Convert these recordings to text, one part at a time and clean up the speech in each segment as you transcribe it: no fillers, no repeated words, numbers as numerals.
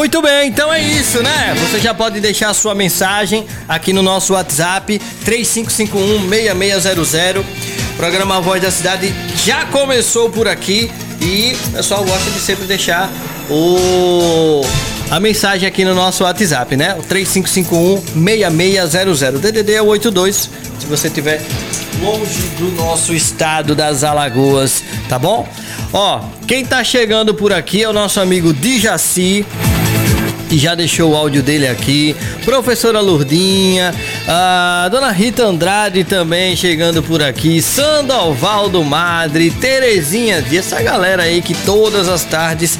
Muito bem, então é isso, né? Você já pode deixar a sua mensagem aqui no nosso WhatsApp 3551-6600. Programa Voz da Cidade já começou por aqui e o pessoal gosta de sempre deixar a mensagem aqui no nosso WhatsApp, né? O 3551-6600. DDD é o 82, se você estiver longe do nosso estado das Alagoas, tá bom? Ó, quem tá chegando por aqui é o nosso amigo Dijaci, que já deixou o áudio dele aqui. Professora Lourdinha, a dona Rita Andrade também chegando por aqui. Sandovaldo Madre, Terezinha Dias, essa galera aí que todas as tardes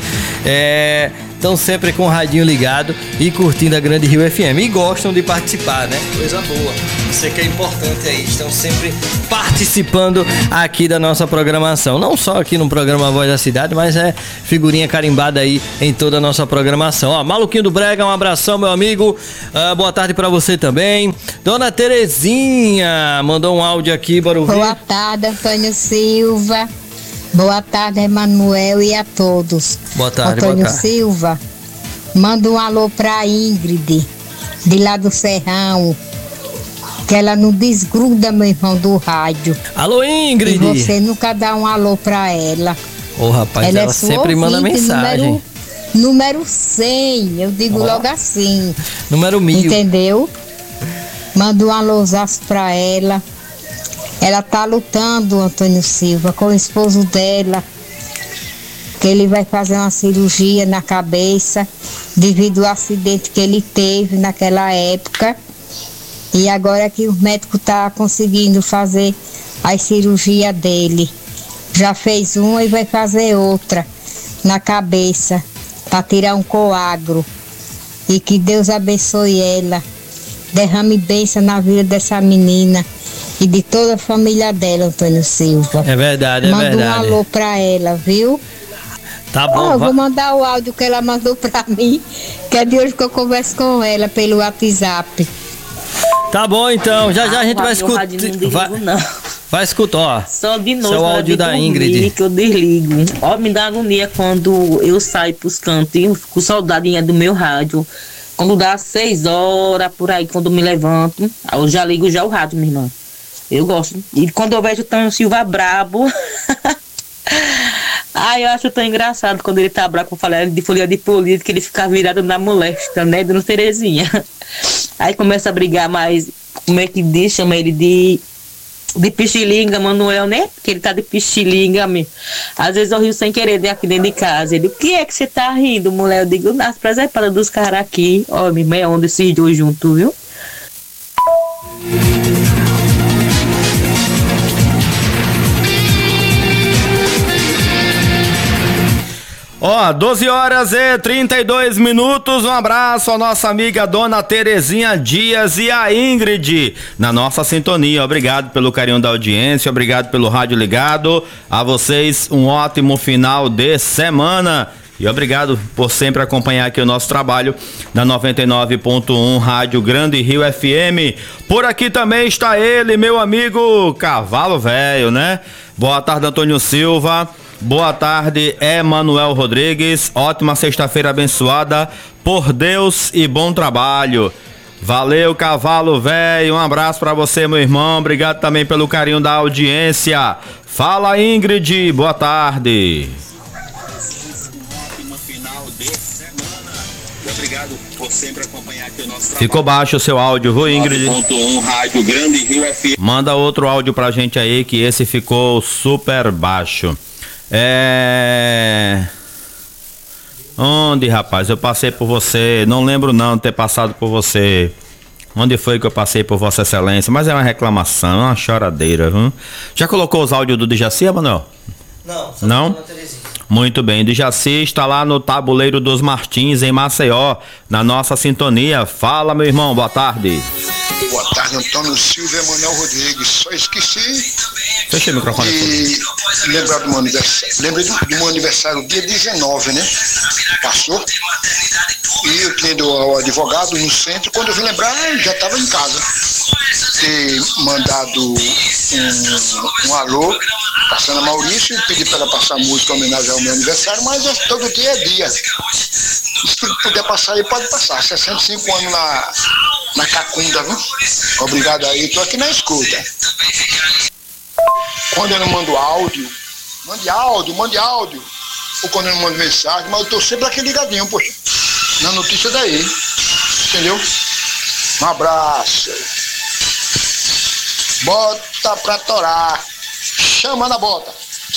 estão sempre com o radinho ligado e curtindo a Grande Rio FM e gostam de participar, né? Coisa boa. Isso que é importante aí, estão sempre participando aqui da nossa programação. Não só aqui no programa Voz da Cidade, mas é figurinha carimbada aí em toda a nossa programação. Ó, Maluquinho do Brega, um abração, meu amigo. Boa tarde pra você também. Dona Terezinha mandou um áudio aqui, bora ouvir. Boa tarde, Antônio Silva. Boa tarde, Emanuel, e a todos. Boa tarde, Antônio boa tarde. Silva, manda um alô pra Ingrid, de lá do Serrão, que ela não desgruda, meu irmão, do rádio. Alô, Ingrid! E você nunca dá um alô pra ela. Ô, rapaz, ela sempre manda mensagem. Número 100, eu digo logo assim. Número 1000. Entendeu? Manda um alôzaço pra ela. Ela tá lutando, Antônio Silva, com o esposo dela, que ele vai fazer uma cirurgia na cabeça devido ao acidente que ele teve naquela época. E agora que o médico tá conseguindo fazer a cirurgia dele. Já fez uma e vai fazer outra na cabeça para tirar um coágulo. E que Deus abençoe ela. Derrame bênção na vida dessa menina e de toda a família dela, Antônio Silva. É verdade, é verdade. Manda um alô pra ela, viu? Tá bom. Eu vou mandar o áudio que ela mandou pra mim, que é de hoje que eu converso com ela pelo WhatsApp. Tá bom, então. Já a gente vai escutar. Vai escutar, ó. Só de novo, seu áudio da Ingrid. Que eu desligo. Ó, me dá agonia quando eu saio pros cantos e fico com saudadinha do meu rádio. Quando dá 6 horas, por aí, quando eu me levanto, eu já ligo já o rádio, minha irmã. Eu gosto. E quando eu vejo o Tão Silva brabo, eu acho tão engraçado quando ele tá brabo, falando de folha de política, ele fica virado na molesta, né, dona Terezinha. Aí começa a brigar mais, como é que diz, chama ele de pichilinga, Manuel, né? Que ele tá de pichilinga, meu. Às vezes eu rio sem querer, né, aqui dentro de casa. Ele, o que é que você tá rindo, mulher? Eu digo, nas presepadas dos caras aqui. Ó, minha irmã, é onde esses dois juntos, viu? Ó, 12h32. Um abraço à nossa amiga Dona Terezinha Dias e a Ingrid na nossa sintonia. Obrigado pelo carinho da audiência, obrigado pelo rádio ligado. A vocês um ótimo final de semana. E obrigado por sempre acompanhar aqui o nosso trabalho na 99.1 Rádio Grande Rio FM. Por aqui também está ele, meu amigo Cavalo Velho, né? Boa tarde, Antônio Silva. Boa tarde, Emanuel Rodrigues. Ótima sexta-feira abençoada por Deus e bom trabalho. Valeu, Cavalo Velho. Um abraço pra você, meu irmão. Obrigado também pelo carinho da audiência. Fala, Ingrid. Boa tarde. Obrigado por sempre acompanhar aqui o nosso trabalho. Ficou baixo o seu áudio, viu, Ingrid? 9.1 Rádio Grande Rio FM. Manda outro áudio pra gente aí, que esse ficou super baixo. Onde, rapaz? Eu passei por você. Não lembro não de ter passado por você. Onde foi que eu passei por Vossa Excelência? Mas é uma reclamação, uma choradeira, viu? Já colocou os áudios do Dijaci, Manuel? Não. Não? Muito bem, Dijaci está lá no Tabuleiro dos Martins, em Maceió, na nossa sintonia. Fala, meu irmão, boa tarde. Boa tarde, Antônio Silva e Emanuel Rodrigues. Só esqueci Fechei o microfone de lembrar do meu aniversário. Lembrei do meu aniversário, dia 19, né? Passou. E eu tinha ido ao advogado no centro. Quando eu vim lembrar, eu já estava em casa. Ter mandado um alô pra Sana Maurício e pedi para ela passar música em homenagem ao meu aniversário, mas todo dia é dia. Se puder passar aí, pode passar. 65 anos na Cacunda, viu? Obrigado aí, tô aqui na escuta. Quando eu não mando áudio, mande áudio. Ou quando eu não mando mensagem, mas eu tô sempre aqui ligadinho, poxa. Na notícia daí. Entendeu? Um abraço. Bota pra torar. Chama na bota.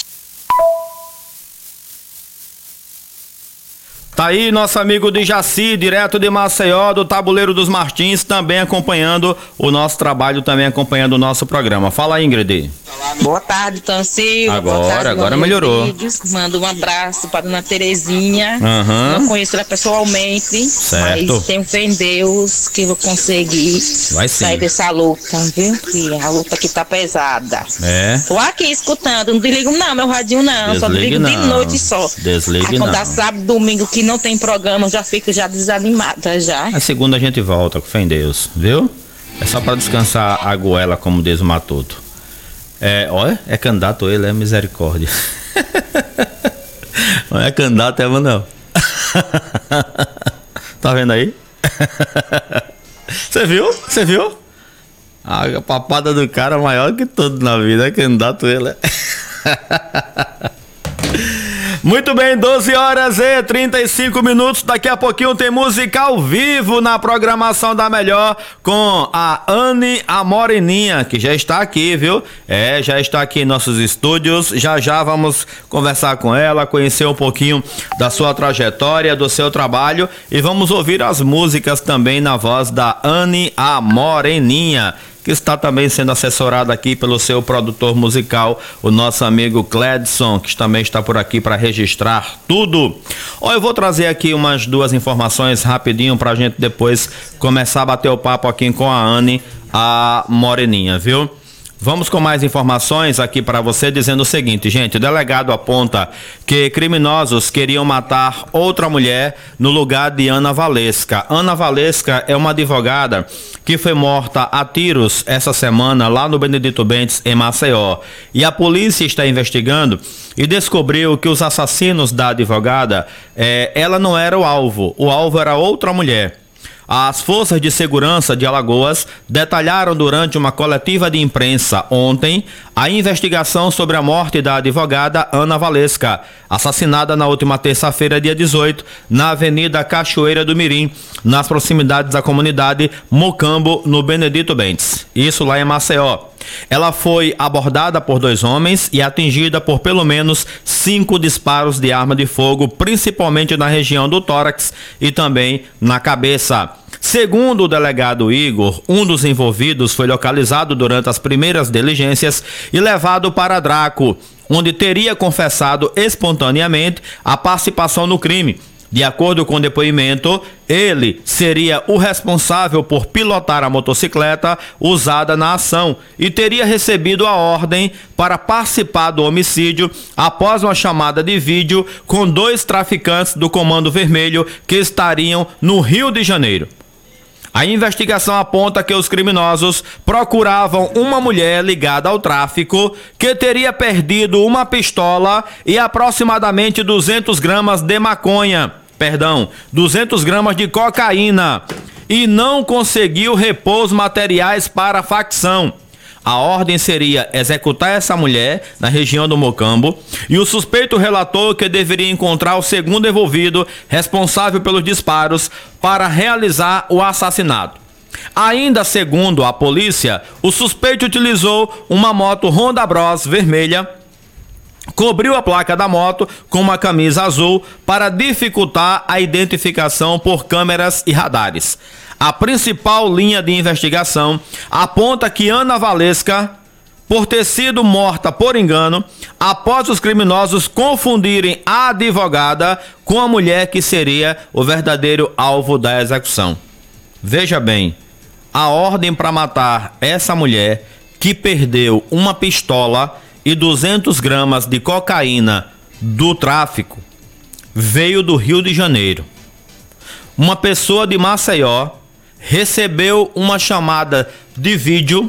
Tá aí nosso amigo de Jaci, direto de Maceió, do Tabuleiro dos Martins, também acompanhando o nosso trabalho, também acompanhando o nosso programa. Fala aí, Ingrid. Boa tarde, Tom Silva. Agora melhorou. Mando um abraço para dona Terezinha. Uhum. Não conheço ela pessoalmente, certo, mas tenho fé em Deus que vou conseguir sair dessa luta, viu? Que a luta aqui tá pesada. Tô aqui escutando, não desligo não, meu radinho não, só desligo de noite só. Desligue quando dá sábado, domingo que não tem programa, eu já fico desanimada já. A segunda a gente volta, com fé em Deus, viu? É só para descansar a goela, como diz o Matuto. Olha, é candidato ele, é misericórdia. Não é candidato, é não. Tá vendo aí? Você viu? A papada do cara é maior que tudo na vida, é candidato ele, é. Muito bem, 12h35. Daqui a pouquinho tem música ao vivo na programação da Melhor com a Anne, a Moreninha, que já está aqui, viu? Já está aqui em nossos estúdios. Já vamos conversar com ela, conhecer um pouquinho da sua trajetória, do seu trabalho, e vamos ouvir as músicas também na voz da Anne, a Moreninha, que está também sendo assessorada aqui pelo seu produtor musical, o nosso amigo Cledson, que também está por aqui para registrar tudo. Eu vou trazer aqui umas duas informações rapidinho para a gente depois começar a bater o papo aqui com a Anne, a Moreninha, viu? Vamos com mais informações aqui para você, dizendo o seguinte, gente: o delegado aponta que criminosos queriam matar outra mulher no lugar de Ana Valesca. Ana Valesca é uma advogada que foi morta a tiros essa semana lá no Benedito Bentes, em Maceió. E a polícia está investigando e descobriu que os assassinos da advogada, ela não era o alvo era outra mulher. As forças de segurança de Alagoas detalharam durante uma coletiva de imprensa ontem a investigação sobre a morte da advogada Ana Valesca, assassinada na última terça-feira, dia 18, na Avenida Cachoeira do Mirim, nas proximidades da comunidade Mocambo, no Benedito Bentes. Isso lá em Maceió. Ela foi abordada por 2 homens e atingida por pelo menos 5 disparos de arma de fogo, principalmente na região do tórax e também na cabeça. Segundo o delegado Igor, um dos envolvidos foi localizado durante as primeiras diligências e levado para Draco, onde teria confessado espontaneamente a participação no crime. De acordo com o depoimento, ele seria o responsável por pilotar a motocicleta usada na ação e teria recebido a ordem para participar do homicídio após uma chamada de vídeo com 2 traficantes do Comando Vermelho que estariam no Rio de Janeiro. A investigação aponta que os criminosos procuravam uma mulher ligada ao tráfico que teria perdido uma pistola e aproximadamente 200 gramas de 200 gramas de cocaína, e não conseguiu repor os materiais para a facção. A ordem seria executar essa mulher na região do Mocambo, e o suspeito relatou que deveria encontrar o segundo envolvido, responsável pelos disparos, para realizar o assassinato. Ainda segundo a polícia, o suspeito utilizou uma moto Honda Bros vermelha, cobriu a placa da moto com uma camisa azul para dificultar a identificação por câmeras e radares. A principal linha de investigação aponta que Ana Valesca, por ter sido morta por engano, após os criminosos confundirem a advogada com a mulher que seria o verdadeiro alvo da execução. Veja bem, a ordem para matar essa mulher, que perdeu uma pistola e 200 gramas de cocaína do tráfico, veio do Rio de Janeiro. Uma pessoa de Maceió recebeu uma chamada de vídeo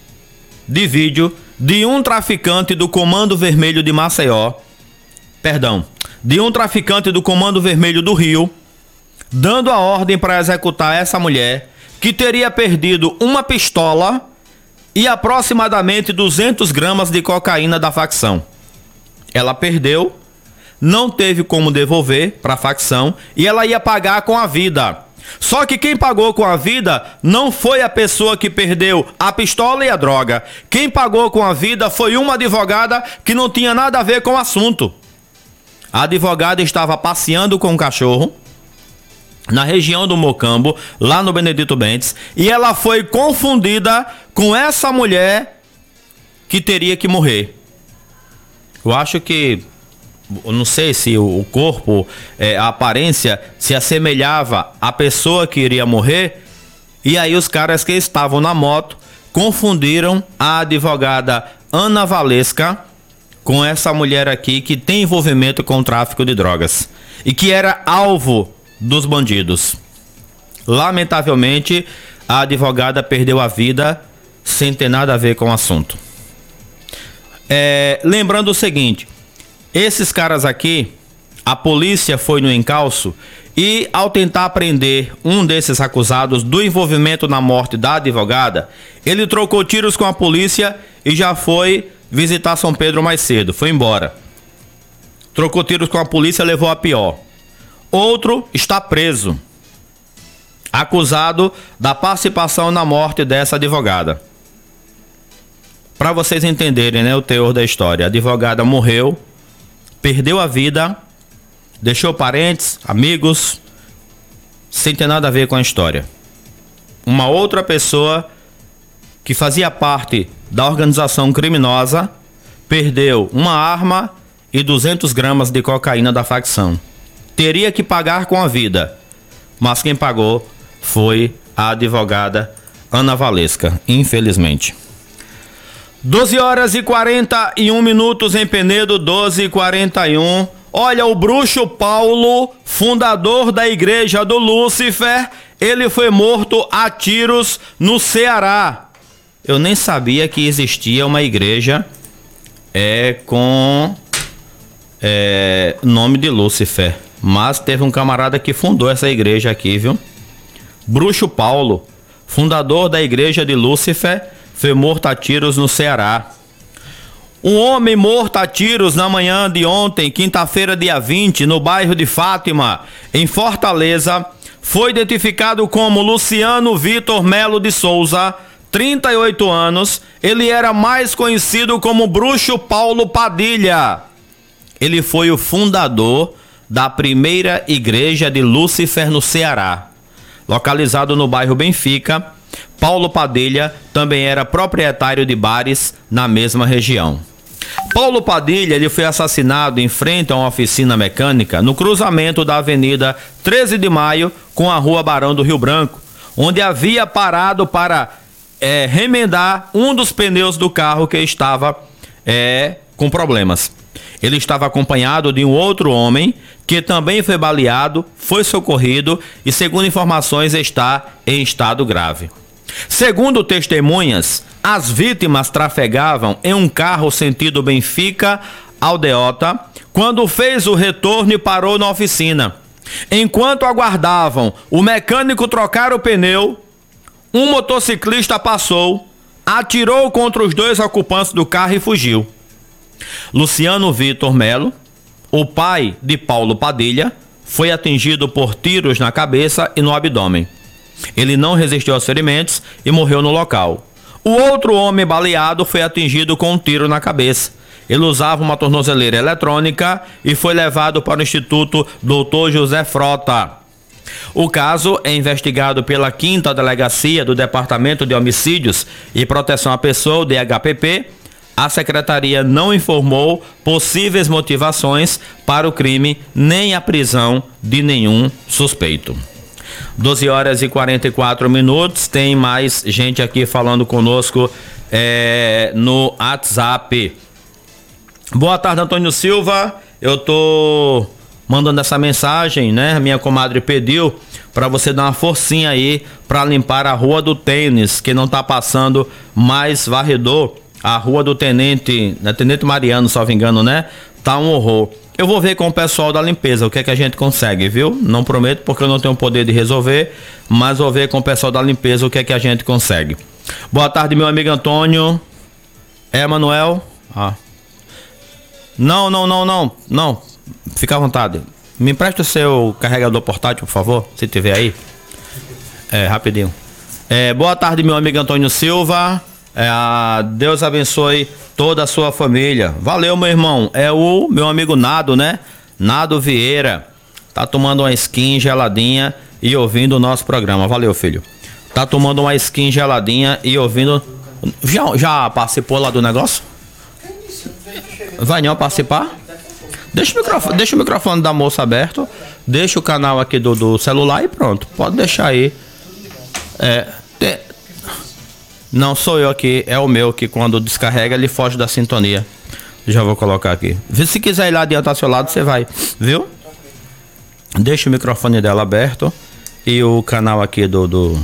de um traficante do Comando Vermelho de Maceió, de um traficante do Comando Vermelho do Rio, dando a ordem para executar essa mulher, que teria perdido uma pistola e aproximadamente 200 gramas de cocaína da facção. Ela perdeu, não teve como devolver para a facção e ela ia pagar com a vida. Só que quem pagou com a vida não foi a pessoa que perdeu a pistola e a droga. Quem pagou com a vida foi uma advogada que não tinha nada a ver com o assunto. A advogada estava passeando com um cachorro na região do Mocambo, lá no Benedito Bentes, e ela foi confundida com essa mulher que teria que morrer. Eu acho que, eu não sei se o corpo, a aparência se assemelhava à pessoa que iria morrer, e aí os caras que estavam na moto confundiram a advogada Ana Valesca com essa mulher aqui que tem envolvimento com o tráfico de drogas e que era alvo dos bandidos. Lamentavelmente, a advogada perdeu a vida sem ter nada a ver com o assunto. Lembrando o seguinte, esses caras aqui, a polícia foi no encalço e, ao tentar prender um desses acusados do envolvimento na morte da advogada, ele trocou tiros com a polícia e já foi visitar São Pedro mais cedo, foi embora. Trocou tiros com a polícia, levou a pior. Outro está preso, acusado da participação na morte dessa advogada. Para vocês entenderem, né, o teor da história, a advogada morreu, perdeu a vida, deixou parentes, amigos, sem ter nada a ver com a história. Uma outra pessoa que fazia parte da organização criminosa perdeu uma arma e 200 gramas de cocaína da facção. Teria que pagar com a vida, mas quem pagou foi a advogada Ana Valesca, infelizmente. 12 horas e 41 minutos em Penedo, 12h41. Olha, o bruxo Paulo, fundador da igreja do Lúcifer, ele foi morto a tiros no Ceará. Eu nem sabia que existia uma igreja com nome de Lúcifer. Mas teve um camarada que fundou essa igreja aqui, viu? Bruxo Paulo, fundador da igreja de Lúcifer, foi morto a tiros no Ceará. Um homem morto a tiros na manhã de ontem, quinta-feira, dia 20, no bairro de Fátima, em Fortaleza, foi identificado como Luciano Vitor Melo de Souza, 38 anos. Ele era mais conhecido como Bruxo Paulo Padilha. Ele foi o fundador da primeira igreja de Lúcifer no Ceará. Localizado no bairro Benfica, Paulo Padilha também era proprietário de bares na mesma região. Paulo Padilha ele foi assassinado em frente a uma oficina mecânica no cruzamento da Avenida 13 de Maio com a Rua Barão do Rio Branco, onde havia parado para remendar um dos pneus do carro que estava com problemas. Ele estava acompanhado de um outro homem que também foi baleado, foi socorrido e, segundo informações, está em estado grave. Segundo testemunhas, as vítimas trafegavam em um carro sentido Benfica-Aldeota quando fez o retorno e parou na oficina. Enquanto aguardavam o mecânico trocar o pneu, um motociclista passou, atirou contra os dois ocupantes do carro e fugiu. Luciano Vitor Melo, o pai de Paulo Padilha, foi atingido por tiros na cabeça e no abdômen. Ele não resistiu aos ferimentos e morreu no local. O outro homem baleado foi atingido com um tiro na cabeça. Ele usava uma tornozeleira eletrônica e foi levado para o Instituto Dr. José Frota. O caso é investigado pela 5ª Delegacia do Departamento de Homicídios e Proteção à Pessoa, o DHPP. A secretaria não informou possíveis motivações para o crime nem a prisão de nenhum suspeito. 12 horas e 44 minutos. Tem mais gente aqui falando conosco no WhatsApp. Boa tarde, Antônio Silva. Eu tô mandando essa mensagem, né? Minha comadre pediu para você dar uma forcinha aí para limpar a Rua do Tênis, que não tá passando mais varredor. A Rua do Tenente Mariano, se não me engano, né? Tá um horror. Eu vou ver com o pessoal da limpeza o que é que a gente consegue, viu? Não prometo porque eu não tenho o poder de resolver, mas vou ver com o pessoal da limpeza o que é que a gente consegue. Boa tarde, meu amigo Antônio. É, Manuel? Não. Fica à vontade. Me empresta o seu carregador portátil, por favor, se tiver aí. Rapidinho. Boa tarde, meu amigo Antônio Silva. Deus abençoe toda a sua família. Valeu, meu irmão. É o meu amigo Nado, né? Nado Vieira. Tá tomando uma skin geladinha e ouvindo o nosso programa. Valeu, filho. Tá tomando uma skin geladinha e ouvindo... Já participou lá do negócio? Vai não participar? Deixa o microfone da moça aberto. Deixa o canal aqui do celular e pronto. Pode deixar aí. Não sou eu aqui, é o meu que quando descarrega ele foge da sintonia. Já vou colocar aqui. Se quiser ir lá adiantar seu lado, você vai, viu? Deixa o microfone dela aberto e o canal aqui do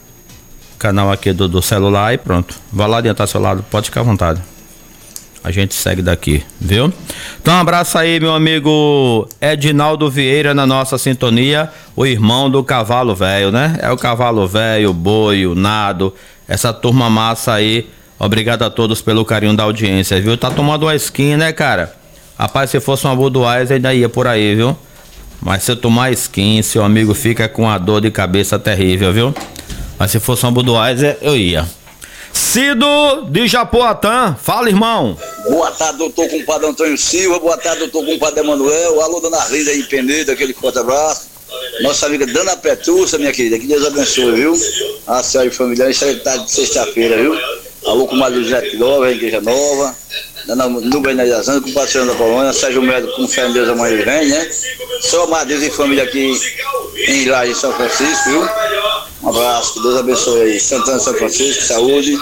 celular e pronto. Vai lá adiantar seu lado, pode ficar à vontade. A gente segue daqui, viu? Então um abraço aí, meu amigo Edinaldo Vieira na nossa sintonia, o irmão do Cavalo Velho, né? É o Cavalo Velho, o Boi, o Nado, essa turma massa aí. Obrigado a todos pelo carinho da audiência, viu? Tá tomando uma skin, né, cara? Rapaz, se fosse uma Budweiser ainda ia por aí, viu? Mas se eu tomar skin, seu amigo fica com a dor de cabeça terrível, viu? Mas se fosse uma Budweiser, eu ia. Cido de Japoatã, fala, irmão. Boa tarde, doutor compadre Antônio Silva. Boa tarde, doutor compadre Emanuel. Alô, dona Rita aí, Penedo, aquele forte abraço. Nossa amiga Dana Petrúcia, minha querida, que Deus abençoe, viu? A senhora e família, isso é tarde de sexta-feira, viu? Alô, comadre José Nova, Igreja Nova. Dona Nubem Nazazana, compadre Sérgio da Polônia. Sérgio Médio, com fé em Deus, amanhã ele vem, né? Só Madeus e família aqui em Laje, em São Francisco, viu? Um abraço, que Deus abençoe aí. Santana, São Francisco, saúde.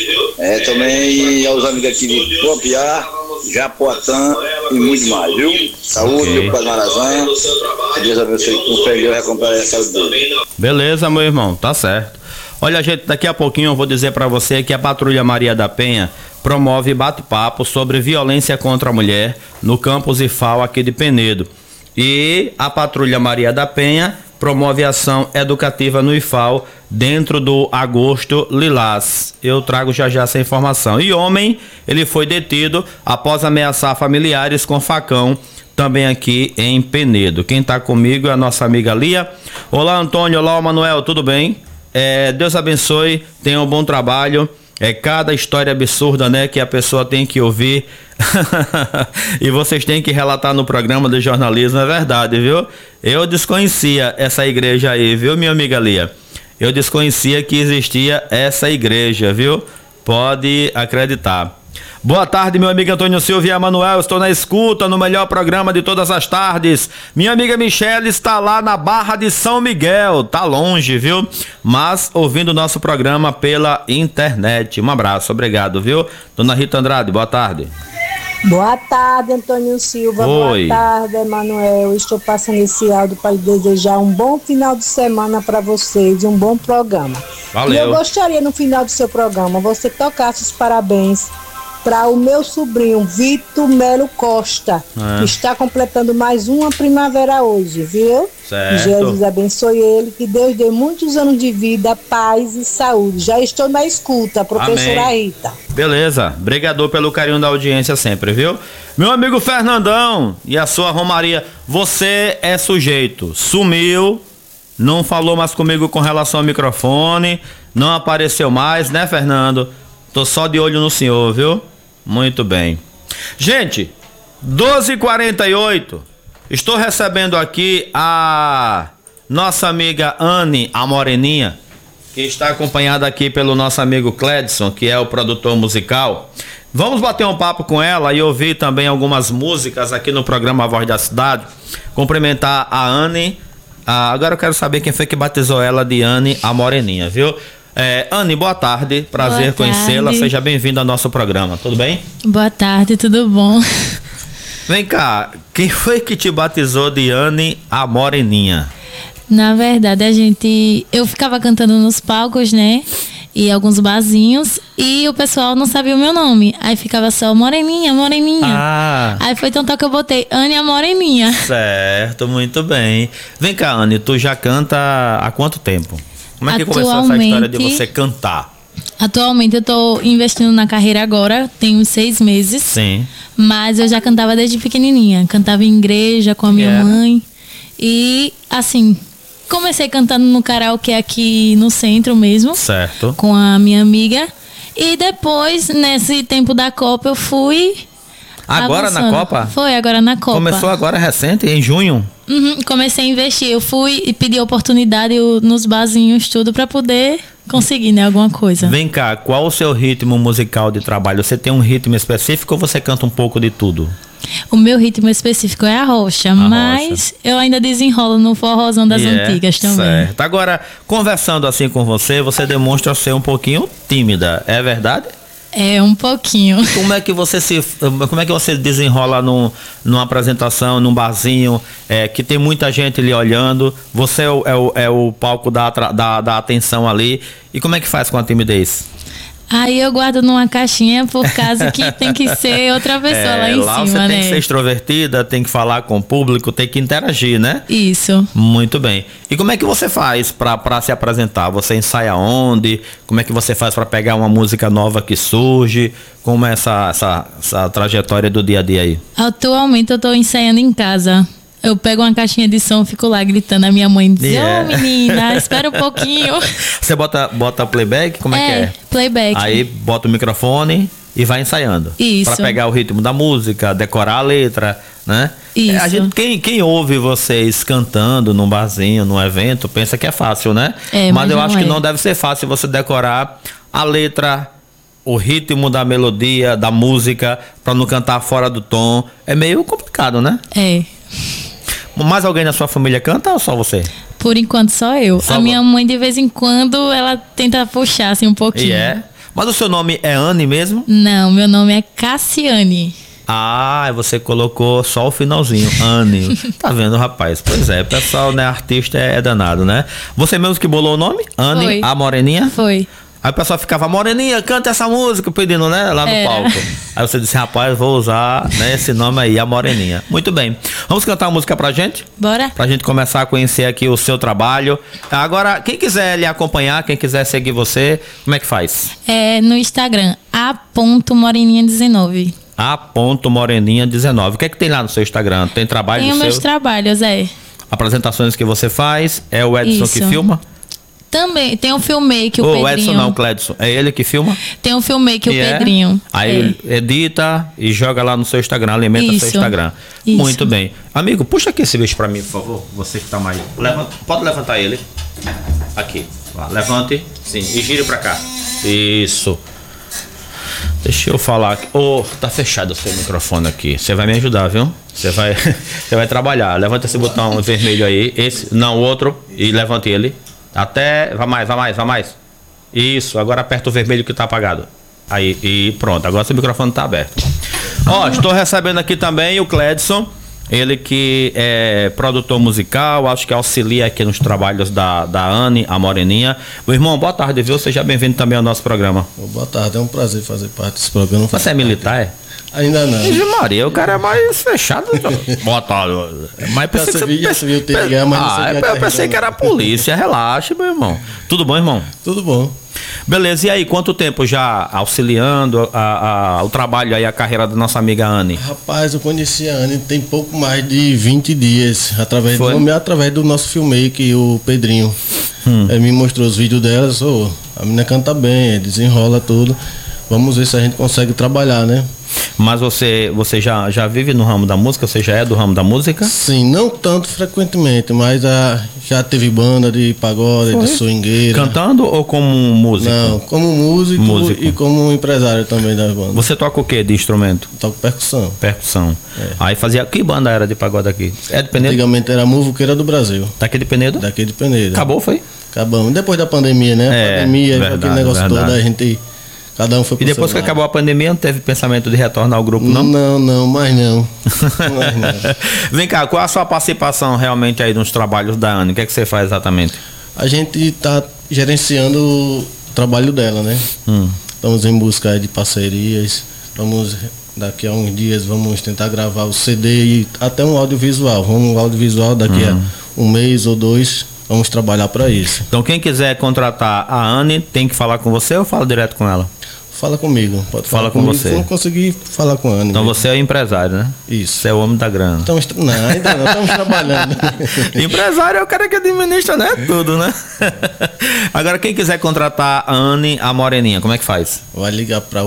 Também aos amigos aqui de Copiar, Japoatã e muito mais, viu? Saúde, meu pai Marazanha. Que Deus abençoe, com fé em Deus, recompensa a saúde dele. Beleza, meu irmão, tá certo. Olha, gente, daqui a pouquinho eu vou dizer pra você que a Patrulha Maria da Penha promove bate-papo sobre violência contra a mulher no campus IFAL aqui de Penedo. E a Patrulha Maria da Penha promove ação educativa no IFAL dentro do Agosto Lilás. Eu trago já essa informação. E homem, ele foi detido após ameaçar familiares com facão, também aqui em Penedo. Quem tá comigo é a nossa amiga Lia. Olá, Antônio. Olá, Manuel. Tudo bem? Deus abençoe. Tenha um bom trabalho. Cada história absurda, né, que a pessoa tem que ouvir e vocês têm que relatar no programa do jornalismo, é verdade, viu? Eu desconhecia essa igreja aí, viu, minha amiga Lia? Eu desconhecia que existia essa igreja, viu? Pode acreditar. Boa tarde, meu amigo Antônio Silva e Emanuel, estou na escuta no melhor programa de todas as tardes. Minha amiga Michele está lá na Barra de São Miguel, tá longe, viu? Mas ouvindo o nosso programa pela internet. Um abraço, obrigado, viu? Dona Rita Andrade, boa tarde. Boa tarde, Antônio Silva. Oi. Boa tarde, Emanuel. Estou passando esse áudio para lhe desejar um bom final de semana para vocês e um bom programa. Valeu. E eu gostaria, no final do seu programa, você tocasse os parabéns para o meu sobrinho, Vitor Melo Costa, que está completando mais uma primavera hoje, viu? Certo. Jesus abençoe ele, que Deus dê muitos anos de vida, paz e saúde. Já estou na escuta, professora Amém. Rita. Beleza, brigador pelo carinho da audiência sempre, viu? Meu amigo Fernandão e a sua Romaria, você é sujeito, sumiu, não falou mais comigo com relação ao microfone, não apareceu mais, né, Fernando? Tô só de olho no senhor, viu? Muito bem. Gente, 12h48, estou recebendo aqui a nossa amiga Anne, a Moreninha, que está acompanhada aqui pelo nosso amigo Cledson, que é o produtor musical. Vamos bater um papo com ela e ouvir também algumas músicas aqui no programa A Voz da Cidade. Cumprimentar a Anne. Agora eu quero saber quem foi que batizou ela de Anne, a Moreninha, viu? Anne, boa tarde, prazer conhecê-la, seja bem-vinda ao nosso programa, tudo bem? Boa tarde, tudo bom? Vem cá, quem foi que te batizou de Anne, a Moreninha? Na verdade, eu ficava cantando nos palcos, né? e alguns barzinhos, e o pessoal não sabia o meu nome. Aí ficava só Moreninha, Moreninha. Ah. Aí foi tanto que eu botei Anne a Moreninha. Certo, muito bem. Vem cá, Anne, tu já canta há quanto tempo? Como é que começou essa história de você cantar? Atualmente eu tô investindo na carreira agora, tem uns 6 meses. Sim. Mas eu já cantava desde pequenininha. Cantava em igreja com a minha mãe. E, assim, comecei cantando no karaokê aqui no centro mesmo. Certo. Com a minha amiga. E depois, nesse tempo da Copa, eu fui... Agora avançando. na Copa? Foi, agora na Copa. Começou agora recente, em junho? Comecei a investir. Eu fui e pedi oportunidade nos barzinhos, tudo, pra poder conseguir, né, alguma coisa. Vem cá, qual o seu ritmo musical de trabalho? Você tem um ritmo específico ou você canta um pouco de tudo? O meu ritmo específico é a rocha, mas eu ainda desenrolo no forrozão das antigas também. Certo. Agora, conversando assim com você, você demonstra ser um pouquinho tímida, é verdade? É, um pouquinho. Como é que você desenrola numa apresentação, num barzinho, que tem muita gente ali olhando, você é o palco da atenção ali, e como é que faz com a timidez? Aí eu guardo numa caixinha por causa que tem que ser outra pessoa lá em lá cima, você né? tem que ser extrovertida, tem que falar com o público, tem que interagir, né? Isso. Muito bem. E como é que você faz pra se apresentar? Você ensaia onde? Como é que você faz pra pegar uma música nova que surge? Como é essa trajetória do dia a dia aí? Atualmente eu tô ensaiando em casa. Eu pego uma caixinha de som, fico lá gritando. A minha mãe diz, menina, espera um pouquinho. Você bota playback? Como é que é? Playback. Aí bota o microfone e vai ensaiando. Isso. Pra pegar o ritmo da música, decorar a letra, né? Isso. Quem ouve vocês cantando num barzinho, num evento, pensa que é fácil, né? Mas eu acho que não deve ser fácil você decorar a letra, o ritmo da melodia, da música, pra não cantar fora do tom. É meio complicado, né? É. Mais alguém na sua família canta ou só você? Por enquanto só eu. A minha mãe, de vez em quando, ela tenta puxar assim um pouquinho. Mas o seu nome é Anne mesmo? Não, meu nome é Cassiane. Ah, você colocou só o finalzinho, Anne. Tá vendo, rapaz? Pois é, pessoal, né? Artista é danado, né? Você mesmo que bolou o nome? Anne, Foi. a Moreninha? Foi. Aí o pessoal ficava, Moreninha, canta essa música, pedindo, né? Lá no palco. Aí você disse, rapaz, vou usar, né, esse nome aí, a Moreninha. Muito bem. Vamos cantar uma música pra gente? Bora. Pra gente começar a conhecer aqui o seu trabalho. Agora, quem quiser lhe acompanhar, quem quiser seguir você, como é que faz? É no Instagram, a.moreninha19. a.moreninha19. O que é que tem lá no seu Instagram? Tem trabalho Tem os meus trabalhos, apresentações que você faz? É o Edson que filma? Também, tem um filmmaker, o Pedrinho. O Edson não, o Cledson. É ele que filma? Tem um filmmaker, o Pedrinho. Aí edita e joga lá no seu Instagram, alimenta seu Instagram. Isso. Muito bem. Amigo, puxa aqui esse bicho pra mim, por favor. Você que tá mais... Pode levantar ele. Aqui. Levante. Sim. E gire pra cá. Isso. Deixa eu falar aqui. Tá fechado o seu microfone aqui. Você vai me ajudar, viu? Você vai trabalhar. Levanta esse botão vermelho aí. Esse, não, o outro. E levante ele. Até. Vai mais. Isso, agora aperta o vermelho que tá apagado. Aí, e pronto, agora seu microfone tá aberto. Estou recebendo aqui também o Cledson. Ele que é produtor musical, acho que auxilia aqui nos trabalhos da Anne, a Moreninha. Meu irmão, boa tarde, viu? Seja bem-vindo também ao nosso programa. Boa tarde, é um prazer fazer parte desse programa. Você é militar, é? Ainda não. Maria, o cara é mais fechado. Boa tarde. Mas eu pensei que era a polícia. Relaxa, meu irmão. Tudo bom, irmão? Tudo bom. Beleza, e aí, quanto tempo já auxiliando o trabalho aí, a carreira da nossa amiga Anne? Rapaz, eu conheci a Anne tem pouco mais de 20 dias, através do nosso filmmaker, o Pedrinho. Ele me mostrou os vídeos dela, a menina canta bem, desenrola tudo. Vamos ver se a gente consegue trabalhar, né? Mas você já vive no ramo da música? Você já é do ramo da música? Sim, não tanto frequentemente, mas já teve banda de pagode, de swingueira. Cantando ou como músico? Não, como músico e como empresário também da banda. Você toca o que de instrumento? Toco percussão. Percussão. Aí fazia... Que banda era de pagode aqui? É de Penedo? Antigamente era a Muvuqueira do Brasil. Daqui de Penedo? Daqui de Penedo. Acabou, foi? Acabamos. Depois da pandemia, né? Aquele negócio todo, a gente... Cada um foi pro E depois que acabou a pandemia, não teve pensamento de retornar ao grupo, não? Não, mais não. Vem cá, qual a sua participação realmente aí nos trabalhos da Anne? O que é que você faz exatamente? A gente tá gerenciando trabalho dela, né? Estamos em busca de parcerias. Daqui a uns dias vamos tentar gravar o CD e até um audiovisual. Um audiovisual daqui a um mês ou 2, vamos trabalhar para isso. Então quem quiser contratar a Anne, tem que falar com você ou fala direto com ela? Fala comigo, pode falar com você. Se não conseguir falar com a Anne. Então você é o empresário, né? Isso. Você é o homem da grana. Não, ainda não, estamos trabalhando. Empresário é o cara que administra, né? Tudo, né? Agora, quem quiser contratar a Anne, a Moreninha, como é que faz? Vai ligar para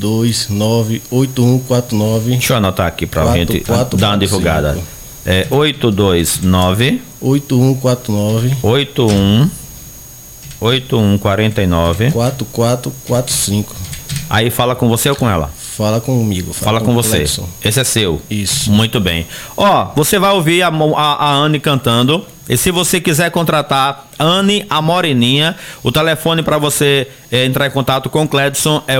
829-8149. Deixa eu anotar aqui pra gente dar uma divulgada. É 829 8149 8149 4445. Aí fala com você ou com ela? Fala comigo. Fala com você. Clexon. Esse é seu. Isso. Muito bem. Ó, você vai ouvir a Anne cantando. E se você quiser contratar Anne, a Moreninha, o telefone para você entrar em contato com o Cledson é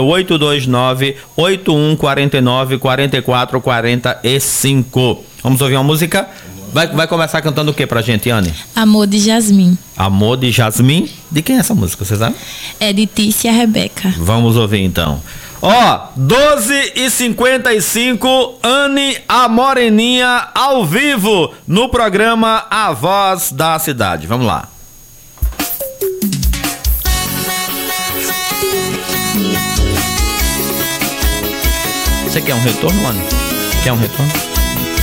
829-8149-4445. Vamos ouvir uma música? Vai começar cantando o que pra gente, Anne? Amor de Jasmim. Amor de Jasmim? De quem é essa música, você sabe? É de Tícia Rebeca. Vamos ouvir então. Ó, 12h55, Anne, a Moreninha, ao vivo, no programa A Voz da Cidade. Vamos lá. Você quer um retorno, Anne? Quer um retorno?